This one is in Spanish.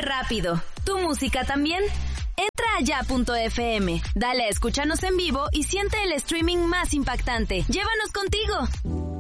fue rápido. ¿Tu música también? Entra a ya.fm, dale a escucharnos en vivo y siente el streaming más impactante. ¡Llévanos contigo!